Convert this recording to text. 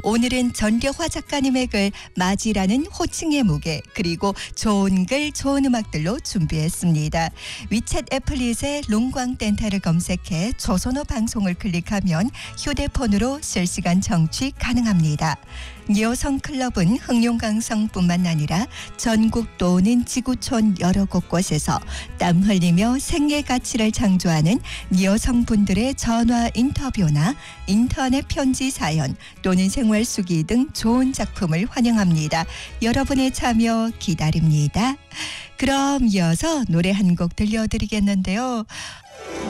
오늘은 전려화 작가님의 글 맞이라는 호칭의 무게 그리고 좋은 글 좋은 음악들로 준비했습니다. 위챗 애플릿에 롱광 덴탈을 검색해 조선어 방송을 클릭하면 휴대폰으로 실시간 청취 가능합니다. 여성클럽은 흑룡강성뿐만 아니라 전국 또는 지구촌 여러 곳곳에서 땀 흘리며 생애 가치를 창조하는 여성분들의 전화 인터뷰나 인터넷 편지 사연 또는 생활 수기 등 좋은 작품을 환영합니다. 여러분의 참여 기다립니다. 그럼 이어서 노래 한 곡 들려드리겠는데요.